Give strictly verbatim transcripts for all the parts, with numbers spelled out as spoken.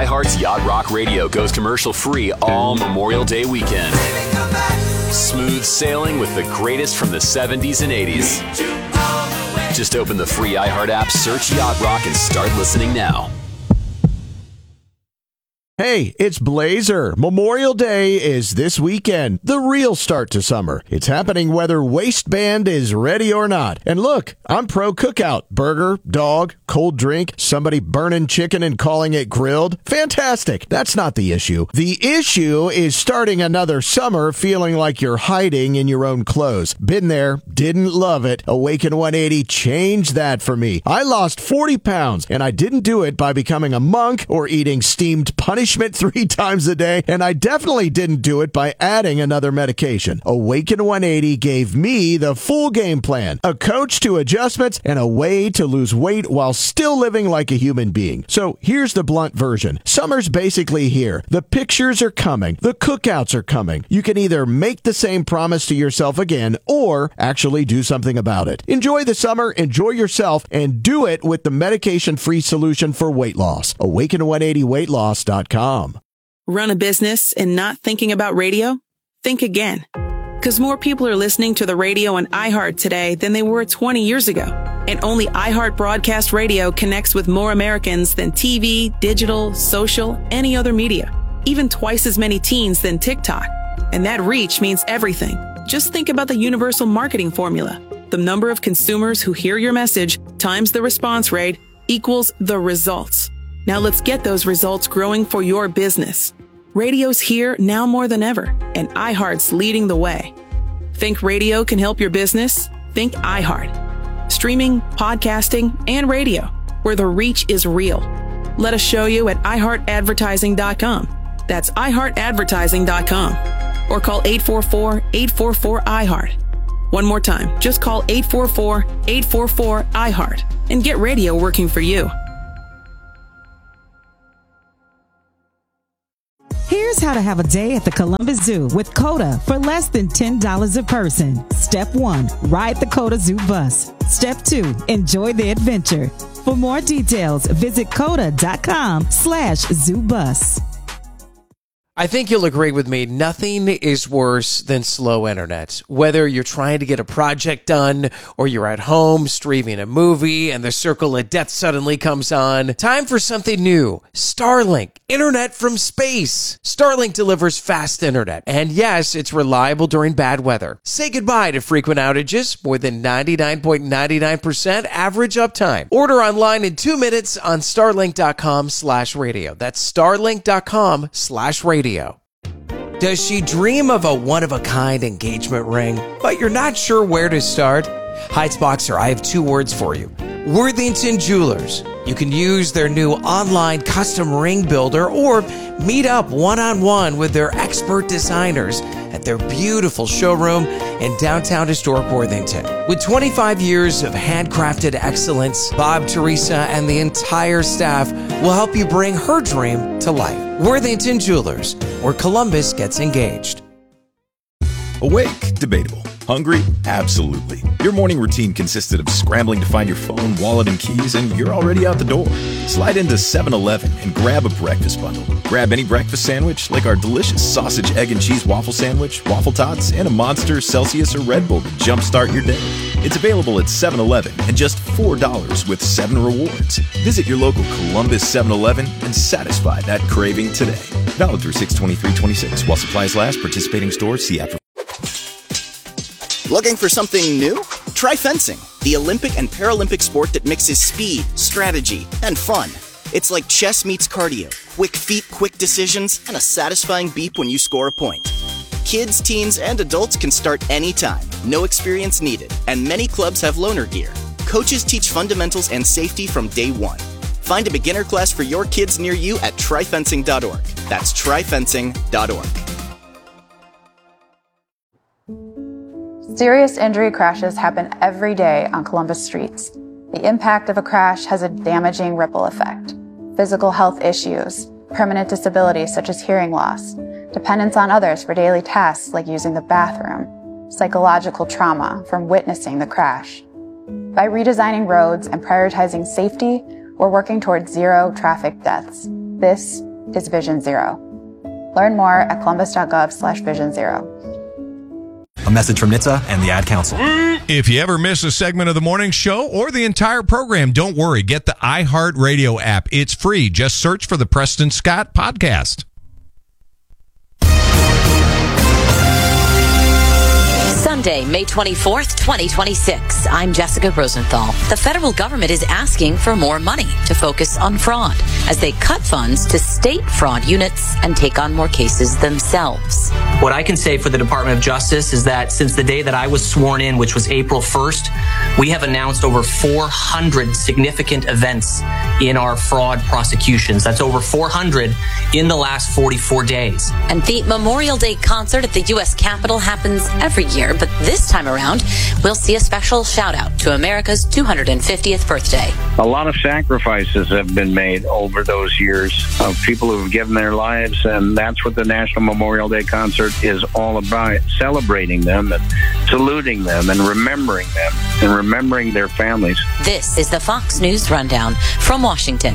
iHeart's Yacht Rock Radio goes commercial-free all Memorial Day weekend. Smooth sailing with the greatest from the seventies and eighties. Just open the free iHeart app, search Yacht Rock, and start listening now. Hey, it's Blazer. Memorial Day is this weekend, the real start to summer. It's happening whether waistband is ready or not. And look, I'm pro cookout. Burger, dog, cold drink, somebody burning chicken and calling it grilled. Fantastic. That's not the issue. The issue is starting another summer feeling like you're hiding in your own clothes. Been there, didn't love it. Awaken one eighty changed that for me. I lost forty pounds, and I didn't do it by becoming a monk or eating steamed punishment three times a day, and I definitely didn't do it by adding another medication. Awaken one eighty gave me the full game plan, a coach to adjustments, and a way to lose weight while still living like a human being. So here's the blunt version. Summer's basically here. The pictures are coming. The cookouts are coming. You can either make the same promise to yourself again or actually do something about it. Enjoy the summer, enjoy yourself, and do it with the medication-free solution for weight loss. awaken one eighty weight loss dot com. Run a business and not thinking about radio? Think again. Because more people are listening to the radio on iHeart today than they were twenty years ago. And only iHeart Broadcast Radio connects with more Americans than T V, digital, social, any other media. Even twice as many teens than TikTok. And that reach means everything. Just think about the universal marketing formula. The number of consumers who hear your message times the response rate equals the results. Now let's get those results growing for your business. Radio's here now more than ever, and iHeart's leading the way. Think radio can help your business? Think iHeart. Streaming, podcasting, and radio, where the reach is real. Let us show you at i heart advertising dot com. That's i heart advertising dot com. Or call eight four four, eight four four, I heart. One more time, just call eight four four, eight four four, I heart and get radio working for you. Here's how to have a day at the Columbus Zoo with COTA for less than ten dollars a person. Step one, ride the COTA Zoo bus. Step two, enjoy the adventure. For more details, visit COTA.com slash zoo bus. I think you'll agree with me, nothing is worse than slow internet. Whether you're trying to get a project done or you're at home streaming a movie and the circle of death suddenly comes on, time for something new. Starlink, internet from space. Starlink delivers fast internet. And yes, it's reliable during bad weather. Say goodbye to frequent outages, more than ninety-nine point nine nine percent average uptime. Order online in two minutes on starlink.com slash radio. That's starlink.com slash radio. Does she dream of a one-of-a-kind engagement ring, but you're not sure where to start? Heights Boxer, I have two words for you. Worthington Jewelers. You can use their new online custom ring builder or meet up one-on-one with their expert designers at their beautiful showroom in downtown historic Worthington. With twenty-five years of handcrafted excellence, Bob, Teresa, and the entire staff will help you bring her dream to life. Worthington Jewelers, where Columbus gets engaged. Awake? Debatable. Hungry? Absolutely. Your morning routine consisted of scrambling to find your phone, wallet, and keys, and you're already out the door. Slide into seven eleven and grab a breakfast bundle. Grab any breakfast sandwich, like our delicious sausage, egg, and cheese waffle sandwich, waffle tots, and a Monster, Celsius, or Red Bull to jumpstart your day. It's available at seven eleven and just four dollars with seven rewards. Visit your local Columbus seven eleven and satisfy that craving today. Valid through six twenty-three twenty-six. While supplies last, participating stores, see app. Looking for something new? Try fencing, the Olympic and Paralympic sport that mixes speed, strategy, and fun. It's like chess meets cardio, quick feet, quick decisions, and a satisfying beep when you score a point. Kids, teens, and adults can start anytime, no experience needed, and many clubs have loaner gear. Coaches teach fundamentals and safety from day one. Find a beginner class for your kids near you at try fencing dot org. That's try fencing dot org. Serious injury crashes happen every day on Columbus streets. The impact of a crash has a damaging ripple effect. Physical health issues, permanent disabilities such as hearing loss, dependence on others for daily tasks like using the bathroom, psychological trauma from witnessing the crash. By redesigning roads and prioritizing safety, we're working towards zero traffic deaths. This is Vision Zero. Learn more at columbus.gov slash vision zero. A message from N H T S A and the Ad Council. If you ever miss a segment of the morning show or the entire program, don't worry. Get the iHeartRadio app. It's free. Just search for the Preston Scott Podcast. Sunday, May twenty-fourth, twenty twenty-six. I'm Jessica Rosenthal. The federal government is asking for more money to focus on fraud as they cut funds to state fraud units and take on more cases themselves. What I can say for the Department of Justice is that since the day that I was sworn in, which was April first, we have announced over four hundred significant events in our fraud prosecutions. That's over four hundred in the last forty-four days. And the Memorial Day concert at the U S Capitol happens every year, but this time around, we'll see a special shout out to America's two hundred fiftieth birthday. A lot of sacrifices have been made over those years of people who have given their lives, and that's what the National Memorial Day concert is all about, celebrating them and saluting them and remembering them and remembering their families. This is the Fox News Rundown from Washington.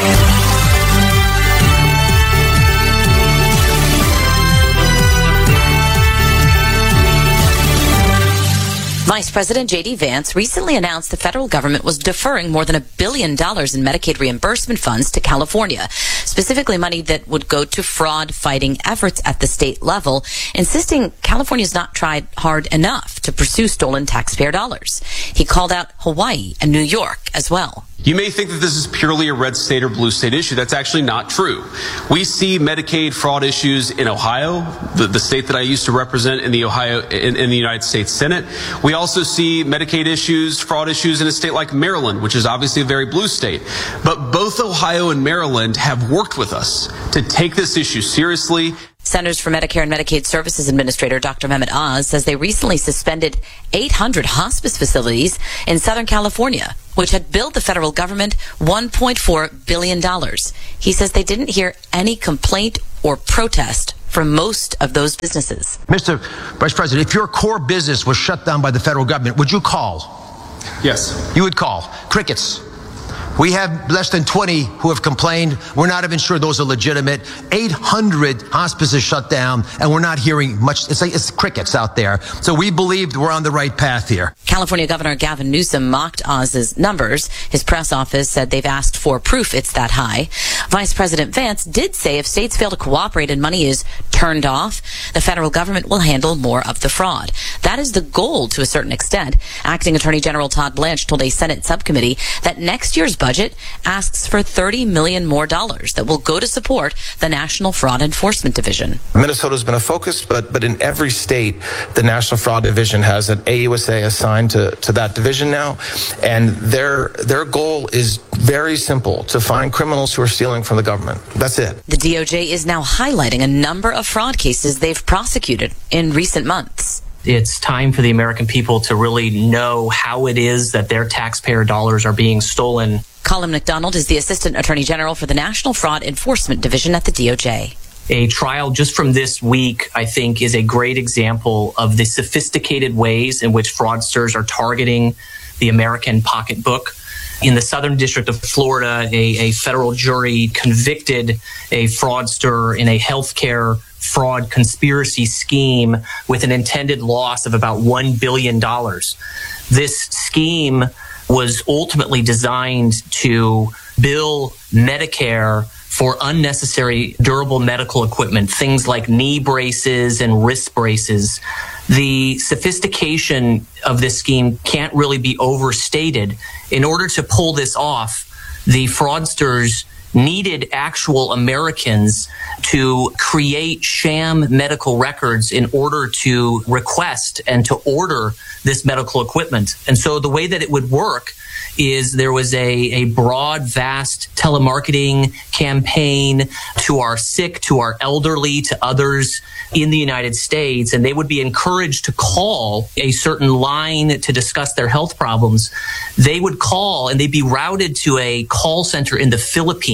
Vice President J D. Vance recently announced the federal government was deferring more than a billion dollars in Medicaid reimbursement funds to California, specifically money that would go to fraud-fighting efforts at the state level, insisting California's not tried hard enough to pursue stolen taxpayer dollars. He called out Hawaii and New York as well. You may think that this is purely a red state or blue state issue. That's actually not true. We see Medicaid fraud issues in Ohio, the, the state that I used to represent in the Ohio in, in the United States Senate. We also see Medicaid issues, fraud issues in a state like Maryland, which is obviously a very blue state. But both Ohio and Maryland have worked with us to take this issue seriously. Centers for Medicare and Medicaid Services Administrator Doctor Mehmet Oz says they recently suspended eight hundred hospice facilities in Southern California, which had billed the federal government one point four billion dollars. He says they didn't hear any complaint or protest from most of those businesses. Mister Vice President, if your core business was shut down by the federal government, would you call? Yes. You would call. Crickets. We have less than twenty who have complained. We're not even sure those are legitimate. eight hundred hospices shut down, and we're not hearing much. It's like it's crickets out there. So we believe we're on the right path here. California Governor Gavin Newsom mocked Oz's numbers. His press office said they've asked for proof it's that high. Vice President Vance did say if states fail to cooperate and money is turned off, the federal government will handle more of the fraud. That is the goal to a certain extent. Acting Attorney General Todd Blanche told a Senate subcommittee that next year's budget asks for thirty million dollars more dollars that will go to support the National Fraud Enforcement Division. Minnesota's been a focus, but but in every state, the National Fraud Division has an A U S A assigned to, to that division now, and their their goal is very simple: to find criminals who are stealing from the government. That's it. The D O J is now highlighting a number of fraud cases they've prosecuted in recent months. It's time for the American people to really know how it is that their taxpayer dollars are being stolen. Colin McDonald is the Assistant Attorney General for the National Fraud Enforcement Division at the D O J. A trial just from this week, I think, is a great example of the sophisticated ways in which fraudsters are targeting the American pocketbook. In the Southern District of Florida, a, a federal jury convicted a fraudster in a healthcare fraud conspiracy scheme with an intended loss of about one billion dollars. This scheme was ultimately designed to bill Medicare for unnecessary durable medical equipment, things like knee braces and wrist braces. The sophistication of this scheme can't really be overstated. In order to pull this off, the fraudsters needed actual Americans to create sham medical records in order to request and to order this medical equipment. And so the way that it would work is there was a, a broad, vast telemarketing campaign to our sick, to our elderly, to others in the United States, and they would be encouraged to call a certain line to discuss their health problems. They would call and they'd be routed to a call center in the Philippines.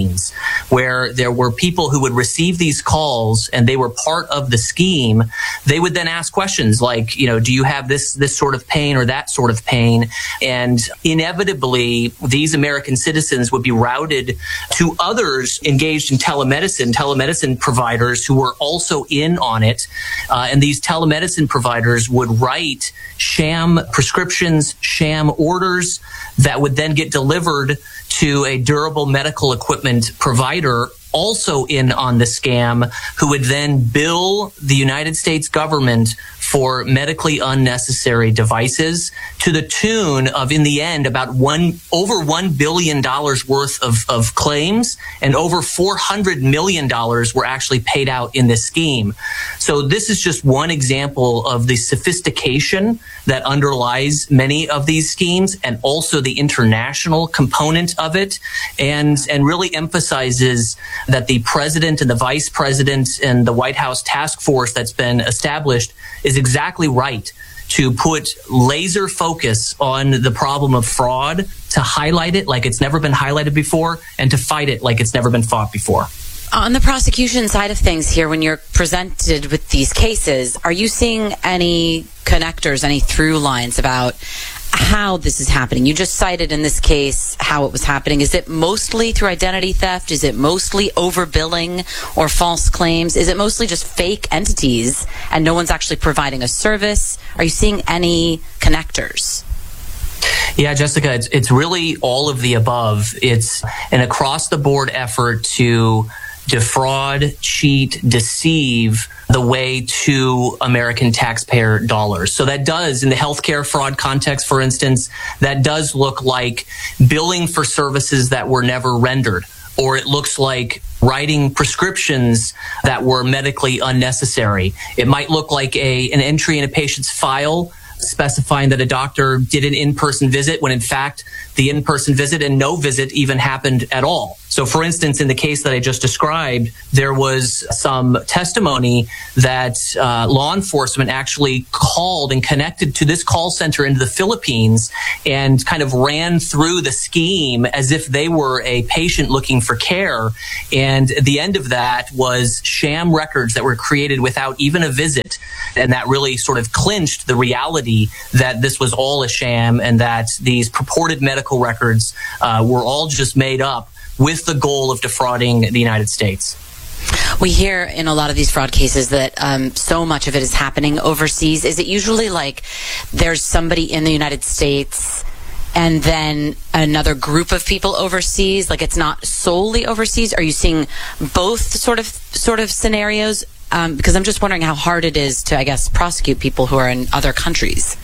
Philippines, where there were people who would receive these calls and they were part of the scheme. They would then ask questions like, you know, do you have this, this sort of pain or that sort of pain? And inevitably, these American citizens would be routed to others engaged in telemedicine, telemedicine providers who were also in on it. Uh, and these telemedicine providers would write sham prescriptions, sham orders that would then get delivered to a durable medical equipment provider also in on the scam, who would then bill the United States government for medically unnecessary devices to the tune of, in the end, about one over one billion dollars worth of, of claims, and over four hundred million dollars were actually paid out in this scheme. So this is just one example of the sophistication that underlies many of these schemes, and also the international component of it, and, and really emphasizes that the president and the vice president and the White House task force that's been established is exactly right to put laser focus on the problem of fraud, to highlight it like it's never been highlighted before, and to fight it like it's never been fought before. On the prosecution side of things here, when you're presented with these cases, are you seeing any connectors, any through lines about how this is happening? You just cited in this case how it was happening. Is it mostly through identity theft? Is it mostly overbilling or false claims? Is it mostly just fake entities and no one's actually providing a service? Are you seeing any connectors? Yeah, Jessica, it's, it's really all of the above. It's an across-the-board effort to defraud, cheat, deceive the way to American taxpayer dollars. So that does, in the healthcare fraud context, for instance, that does look like billing for services that were never rendered, or it looks like writing prescriptions that were medically unnecessary. It might look like a an entry in a patient's file specifying that a doctor did an in-person visit when in fact the in-person visit and no visit even happened at all. So for instance, in the case that I just described, there was some testimony that uh, law enforcement actually called and connected to this call center in the Philippines and kind of ran through the scheme as if they were a patient looking for care. And the end of that was sham records that were created without even a visit. And that really sort of clinched the reality that this was all a sham and that these purported medical records uh, were all just made up with the goal of defrauding the United States. We hear in a lot of these fraud cases that um, so much of it is happening overseas. Is it usually like there's somebody in the United States and then another group of people overseas? Like it's not solely overseas? Are you seeing both sort of sort of scenarios? Um, because I'm just wondering how hard it is to, I guess, prosecute people who are in other countries.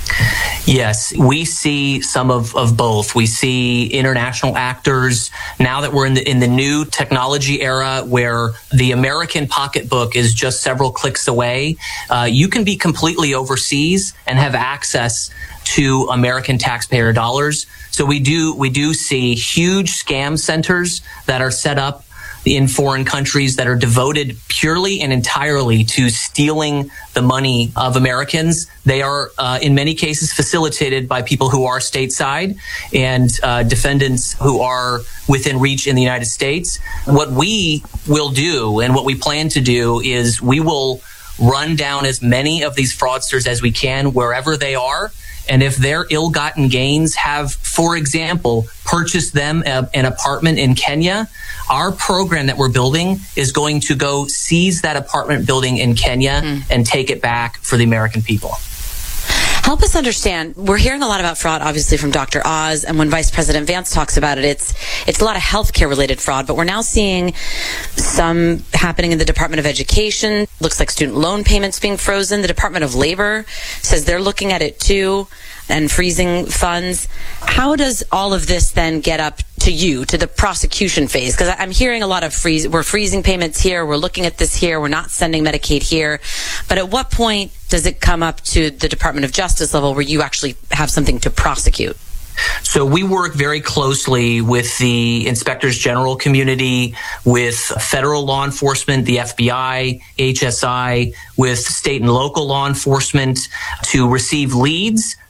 Yes, we see some of, of both. We see international actors. Now that we're in the in the new technology era where the American pocketbook is just several clicks away, uh, you can be completely overseas and have access to American taxpayer dollars. So we do we do see huge scam centers that are set up in foreign countries that are devoted purely and entirely to stealing the money of Americans. They are, uh, in many cases, facilitated by people who are stateside and uh, defendants who are within reach in the United States. What we will do and what we plan to do is we will run down as many of these fraudsters as we can wherever they are. And if their ill-gotten gains have, for example, purchased them a, an apartment in Kenya, our program that we're building is going to go seize that apartment building in Kenya mm. and take it back for the American people. Help us understand. We're hearing a lot about fraud, obviously, from Doctor Oz, and when Vice President Vance talks about it, it's it's a lot of healthcare-related fraud, but we're now seeing some happening in the Department of Education. Looks like student loan payments being frozen. The Department of Labor says they're looking at it, too, and freezing funds. How does all of this then get up to you, to the prosecution phase? Because I'm hearing a lot of freeze. We're freezing payments here. We're looking at this here. We're not sending Medicaid here. But at what point does it come up to the Department of Justice level where you actually have something to prosecute? So we work very closely with the inspectors general community, with federal law enforcement, the F B I, H S I, with state and local law enforcement to receive leads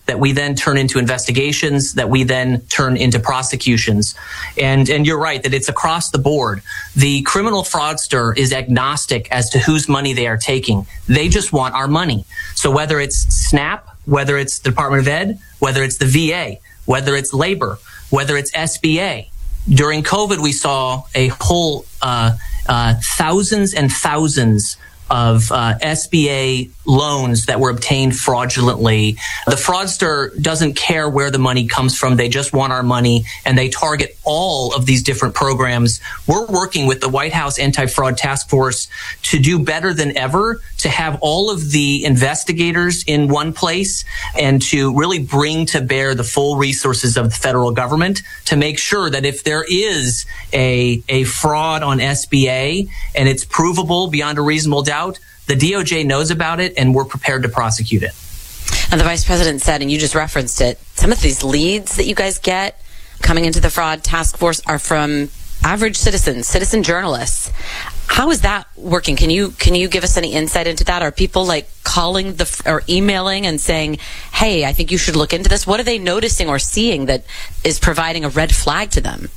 that we then turn into investigations, that we then turn into prosecutions. And, and you're right that it's across the board. The criminal fraudster is agnostic as to whose money they are taking. They just want our money. So whether it's SNAP, whether it's the Department of Ed, whether it's the V A, whether it's labor, whether it's S B A. During COVID, we saw a whole uh, uh, thousands and thousands of uh, S B A loans that were obtained fraudulently. The fraudster doesn't care where the money comes from. They just want our money, and they target all of these different programs. We're working with the White House Anti-Fraud Task Force to do better than ever, to have all of the investigators in one place and to really bring to bear the full resources of the federal government to make sure that if there is a, a fraud on S B A and it's provable beyond a reasonable doubt, the D O J knows about it, and we're prepared to prosecute it. And the vice president said, and you just referenced it, some of these leads that you guys get coming into the fraud task force are from average citizens, citizen journalists. How is that working? Can you can you give us any insight into that? Are people like calling the or emailing and saying, "Hey, I think you should look into this"? What are they noticing or seeing that is providing a red flag to them?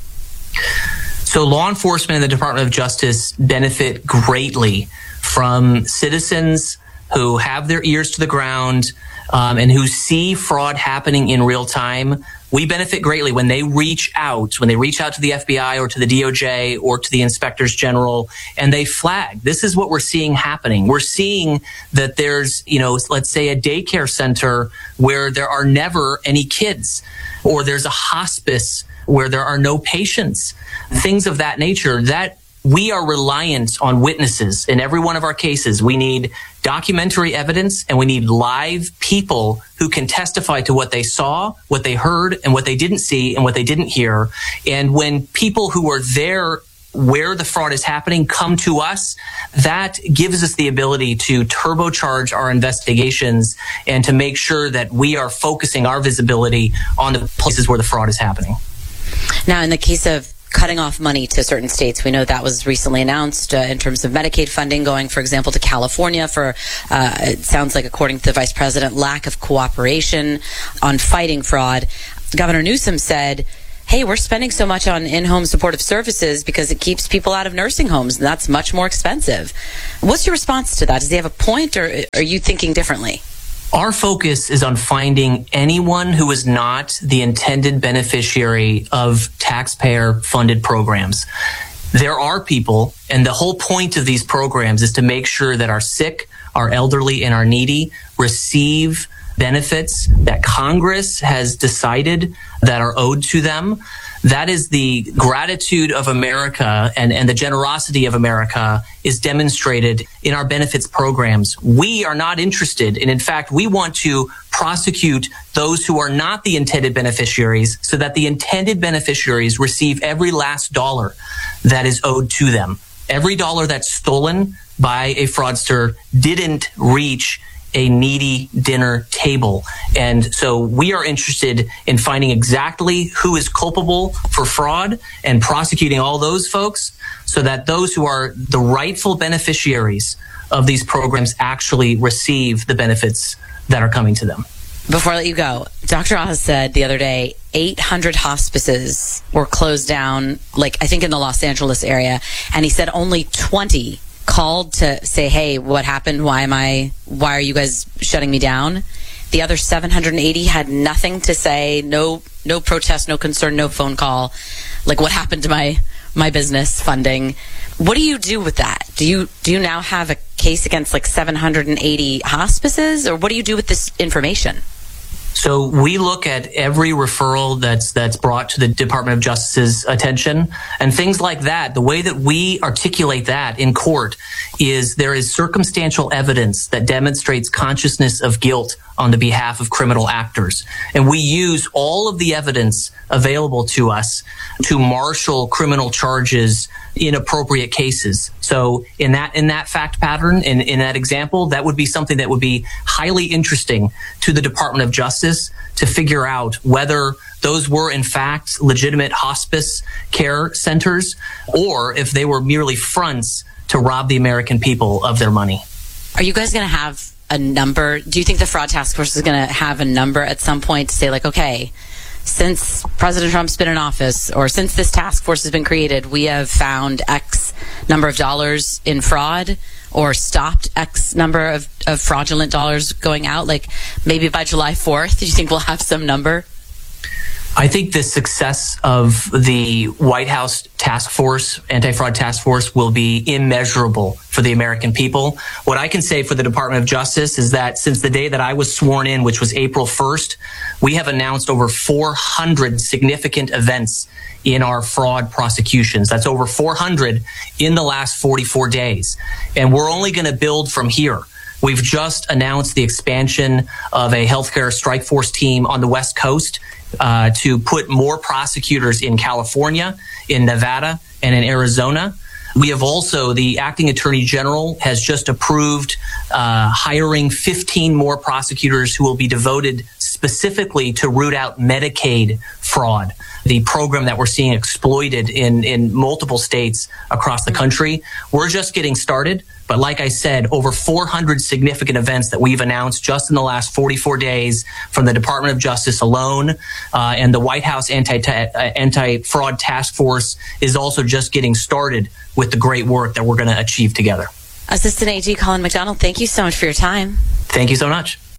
So law enforcement and the Department of Justice benefit greatly from citizens who have their ears to the ground um, and who see fraud happening in real time. We benefit greatly when they reach out, when they reach out to the F B I or to the D O J or to the inspectors general, and they flag, this is what we're seeing happening. We're seeing that there's, you know, let's say a daycare center where there are never any kids, or there's a hospice where there are no patients, things of that nature. That we are reliant on witnesses in every one of our cases. We need documentary evidence, and we need live people who can testify to what they saw, what they heard, and what they didn't see, and what they didn't hear. And when people who are there where the fraud is happening come to us, that gives us the ability to turbocharge our investigations and to make sure that we are focusing our visibility on the places where the fraud is happening. Now, in the case of cutting off money to certain states, we know that was recently announced uh, in terms of Medicaid funding going, for example, to California for, uh, it sounds like, according to the vice president, lack of cooperation on fighting fraud. Governor Newsom said, hey, we're spending so much on in-home supportive services because it keeps people out of nursing homes, and that's much more expensive. What's your response to that? Does he have a point, or are you thinking differently? Our focus is on finding anyone who is not the intended beneficiary of taxpayer-funded programs. There are people, and the whole point of these programs is to make sure that our sick, our elderly, and our needy receive benefits that Congress has decided that are owed to them. That is the gratitude of America, and, and the generosity of America is demonstrated in our benefits programs. We are not interested, and in fact, we want to prosecute those who are not the intended beneficiaries so that the intended beneficiaries receive every last dollar that is owed to them. Every dollar that's stolen by a fraudster didn't reach a needy dinner table. And so we are interested in finding exactly who is culpable for fraud and prosecuting all those folks so that those who are the rightful beneficiaries of these programs actually receive the benefits that are coming to them. Before I let you go, Doctor Oz said the other day eight hundred hospices were closed down, like I think in the Los Angeles area, and he said only twenty called to say, hey, what happened? Why am I, why are you guys shutting me down? The other seven hundred eighty had nothing to say, no, no protest, no concern, no phone call. Like, what happened to my, my business funding? What do you do with that? Do you, do you now have a case against like seven hundred eighty hospices, or what do you do with this information? So we look at every referral that's that's brought to the Department of Justice's attention, and things like that. The way that we articulate that in court is there is circumstantial evidence that demonstrates consciousness of guilt on the behalf of criminal actors. And we use all of the evidence available to us to marshal criminal charges in appropriate cases. So in that in that fact pattern, in, in that example, that would be something that would be highly interesting to the Department of Justice to figure out whether those were in fact legitimate hospice care centers, or if they were merely fronts to rob the American people of their money. Are you guys going to have a number? Do you think the fraud task force is going to have a number at some point to say, like, okay, since President Trump's been in office, or since this task force has been created, we have found X number of dollars in fraud, or stopped X number of, of fraudulent dollars going out? Like, maybe by July fourth, do you think we'll have some number? I think the success of the White House task force, anti-fraud task force, will be immeasurable for the American people. What I can say for the Department of Justice is that since the day that I was sworn in, which was April first, we have announced over four hundred significant events in our fraud prosecutions. That's over four hundred in the last forty-four days. And we're only going to build from here. We've just announced the expansion of a healthcare strike force team on the West Coast uh, to put more prosecutors in California, in Nevada, and in Arizona. We have also, the acting attorney general has just approved uh, hiring fifteen more prosecutors who will be devoted specifically to root out Medicaid fraud, the program that we're seeing exploited in, in multiple states across the country. We're just getting started. But like I said, over four hundred significant events that we've announced just in the last forty-four days from the Department of Justice alone. Uh, and the White House anti, uh, anti-fraud task force is also just getting started with the great work that we're going to achieve together. Assistant A G Colin McDonald, thank you so much for your time. Thank you so much.